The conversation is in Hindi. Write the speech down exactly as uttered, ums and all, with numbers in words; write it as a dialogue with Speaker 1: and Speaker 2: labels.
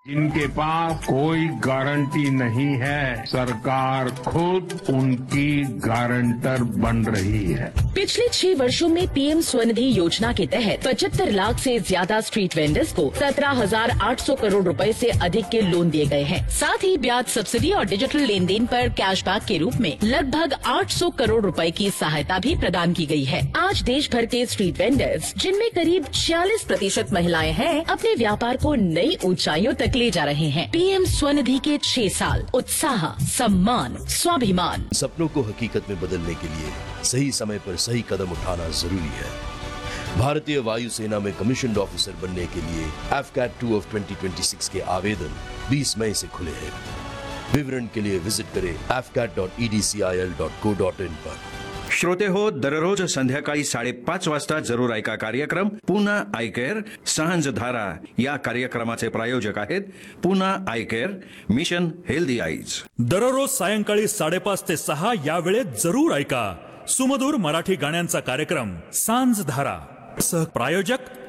Speaker 1: इनके पास कोई गारंटी नहीं है, सरकार खुद उनकी गारंटर बन रही है।
Speaker 2: पिछले छह वर्षों में पीएम स्वनिधि योजना के तहत पचहत्तर लाख से ज्यादा स्ट्रीट वेंडर्स को सत्रह हजार आठ सौ करोड़ रुपए से अधिक के लोन दिए गए हैं। साथ ही ब्याज सब्सिडी और डिजिटल लेन देन पर कैशबैक के रूप में लगभग आठ सौ करोड़ रुपए की सहायता भी प्रदान की गई है। आज देश भर के स्ट्रीट वेंडर्स, जिनमें करीब छियालीस प्रतिशत महिलाएं हैं, अपने व्यापार को नई ऊंचाइयों तक ले जा रहे हैं। पीएम स्वनिधि के छह साल उत्साह, सम्मान, स्वाभिमान।
Speaker 3: सपनों को हकीकत में बदलने के लिए सही समय पर सही कदम उठाना जरूरी है। भारतीय वायुसेना में कमीशन्ड ऑफिसर बनने के लिए F cat two of twenty twenty six के आवेदन बीस मई से खुले हैं। विवरण के लिए विजिट करें F cat dot E D C I L dot co dot in पर।
Speaker 4: श्रोते हो, दररोज संध्याकाळी साडेपाच वाजता जरूर ऐका कार्यक्रम पूना आय केअर सांझ धारा या कार्यक्रमाचे प्रायोजक आहेत पूना आय केअर, मिशन हेल्दी आईज।
Speaker 5: दररोज सायंकाळी साडेपाच ते सहा या वेळेत जरूर ऐका सुमधुर मराठी गाण्यांचा कार्यक्रम सांझ धारा। सह प्रायोजक